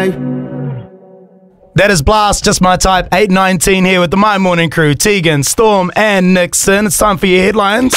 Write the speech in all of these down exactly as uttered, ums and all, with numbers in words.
way. That is Blast, Just My Type, eight nineteen here with the My Morning crew, Tegan, Storm and Nixon. It's time for your headlines.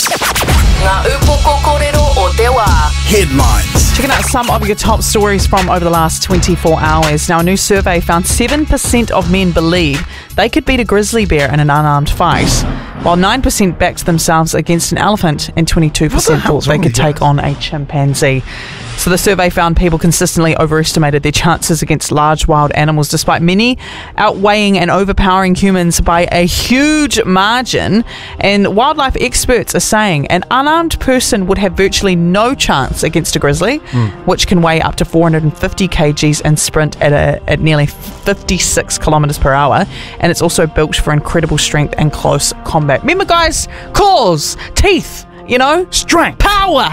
Headlines. Checking out some of your top stories from over the last twenty-four hours. Now, a new survey found seven percent of men believe they could beat a grizzly bear in an unarmed fight, while nine percent backed themselves against an elephant and twenty-two percent thought they could take on a chimpanzee. So the survey found people consistently overestimated their chances against large wild animals, despite many outweighing and overpowering humans by a huge margin. And wildlife experts are saying an unarmed person would have virtually no chance against a grizzly, mm. which can weigh up to four hundred fifty kilograms and sprint at, a, at nearly fifty-six kilometres per hour. And it's also built for incredible strength and close combat. Remember, guys, claws, teeth, you know, strength, power,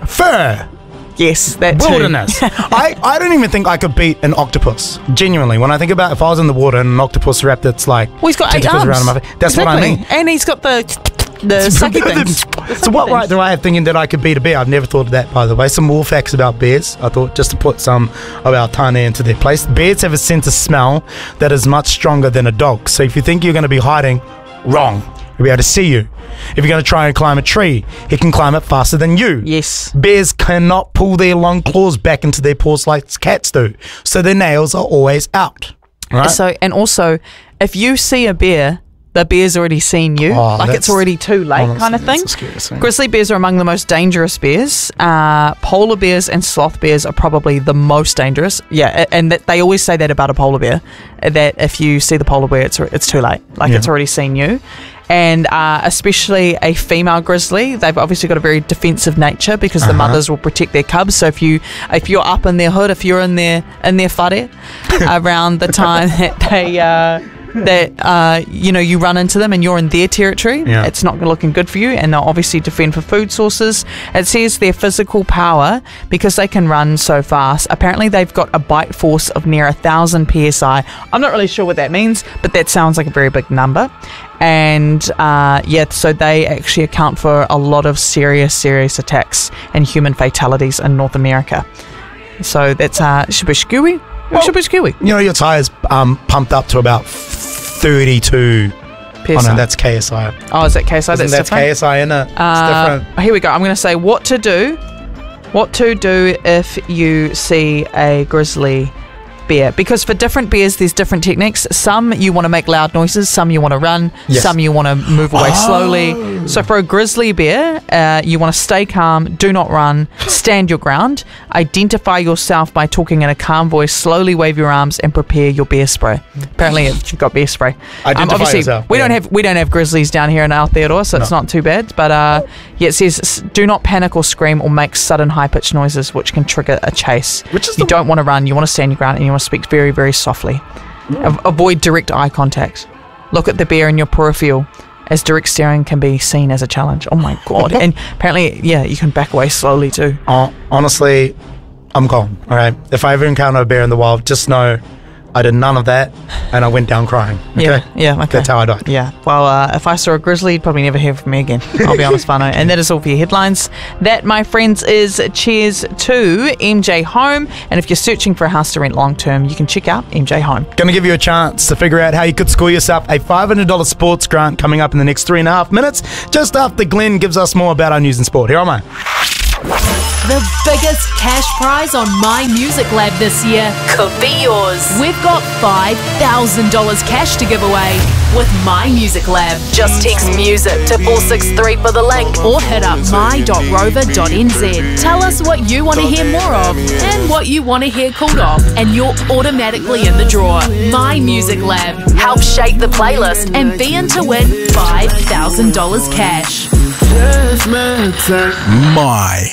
fur. Yes, that wilderness. I, I don't even think I could beat an octopus. Genuinely, when I think about if I was in the water and an octopus wrapped its like well, he's got eight arms. Around my face. That's exactly. what I mean. And he's got the the sucky things. The so what things. right do I have thinking that I could beat a bear? I've never thought of that, by the way. Some more facts about bears. I thought just to put some of our Tane into their place. Bears have a sense of smell that is much stronger than a dog. So if you think you're going to be hiding, wrong. He'll be able to see you. If you're going to try and climb a tree, he can climb it faster than you. Yes. Bears cannot pull their long claws back into their paws like cats do. So their nails are always out. Right? So, and also, if you see a bear, the bear's already seen you. Oh, like it's already too late, honestly, kind of thing. thing. Grizzly bears are among the most dangerous bears. Uh, polar bears and sloth bears are probably the most dangerous. Yeah, and that they always say that about a polar bear, that if you see the polar bear, it's it's too late. Like yeah. it's already seen you. And uh, especially a female grizzly, they've obviously got a very defensive nature because uh-huh. the mothers will protect their cubs. So if you if you're up in their hood, if you're in their in their whare around the time that they uh, that uh, you know you run into them and you're in their territory, yeah. it's not looking good for you. And they'll obviously defend for food sources. It says their physical power, because they can run so fast. Apparently, they've got a bite force of near a thousand P S I. I'm not really sure what that means, but that sounds like a very big number. And uh, yeah, so they actually account for a lot of serious, serious attacks and human fatalities in North America. So that's uh, Shibishkui. Well, Shibishkui. You know, your tyres um, pumped up to about thirty-two. P S I. Oh no, that's K S I. Oh, is that K S I? Isn't that's that's K S I in it. It's uh, different. Here we go. I'm going to say what to do. What to do if you see a grizzly bear, because for different bears there's different techniques. Some you want to make loud noises, some you want to run, yes. some you want to move away oh. slowly. So for a grizzly bear, uh, you want to stay calm, do not run, stand your ground, identify yourself by talking in a calm voice, slowly wave your arms and prepare your bear spray. Apparently you've got bear spray. Identify um, obviously yourself. we yeah. don't have we don't have grizzlies down here in Aotearoa, so no. it's not too bad, but uh, yeah, it says do not panic or scream or make sudden high-pitched noises which can trigger a chase. Which is you don't want to run, you want to stand your ground and you want to speak very, very softly. Mm. A- avoid direct eye contact. Look at the bear in your peripheral, as direct staring can be seen as a challenge. Oh my god. And apparently, yeah, you can back away slowly too. Uh, honestly, I'm gone. All right. If I ever encounter a bear in the wild, just know I did none of that and I went down crying. Okay? Yeah, yeah, okay. That's how I died. Yeah. Well, uh, if I saw a grizzly, you'd probably never hear from me again. I'll be honest, Whānau. And that is all for your headlines. That, my friends, is Cheers to M J Home. And if you're searching for a house to rent long term, you can check out M J Home. Going to give you a chance to figure out how you could score yourself a five hundred dollars sports grant coming up in the next three and a half minutes, just after Glenn gives us more about our news and sport. Here am I. The biggest cash prize on My Music Lab this year could be yours. We've got five thousand dollars cash to give away with My Music Lab. Just text MUSIC to four six three for the link or hit up my dot rover dot n z. Tell us what you want to hear more of and what you want to hear called off, and you're automatically in the draw. My Music Lab. Help shape the playlist and be in to win five thousand dollars cash. My.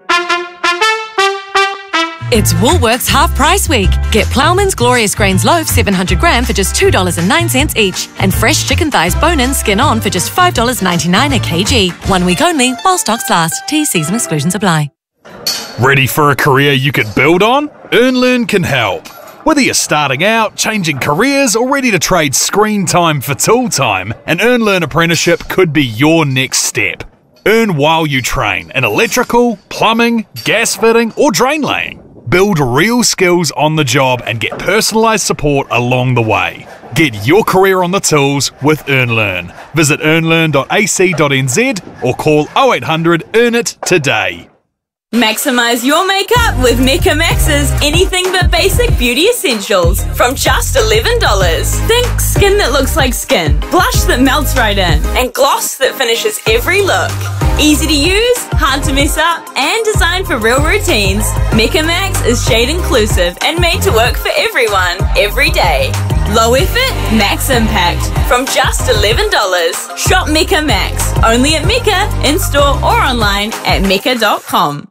It's Woolworths Half Price Week. Get Ploughman's Glorious Grains Loaf seven hundred gram for just two dollars and nine cents each, and fresh chicken thighs bone-in skin on for just five dollars and ninety-nine cents a kg. One week only while stocks last. T Cs and exclusions apply. Ready for a career you could build on? EarnLearn can help. Whether you're starting out, changing careers, or ready to trade screen time for tool time, an EarnLearn apprenticeship could be your next step. Earn while you train in electrical, plumbing, gas fitting, or drain laying. build real skills on the job, and get personalised support along the way. Get your career on the tools with EarnLearn. Visit earn learn dot a c dot n z or call oh eight hundred earn it today. Maximise your makeup with Mecca Max's Anything But Basic Beauty Essentials from just eleven dollars. Think skin that looks like skin, blush that melts right in, and gloss that finishes every look. Easy to use, hard to mess up, and designed for real routines, Mecca Max is shade inclusive and made to work for everyone, every day. Low effort, max impact from just eleven dollars. Shop Mecca Max, only at Mecca, in-store or online at mecca dot com.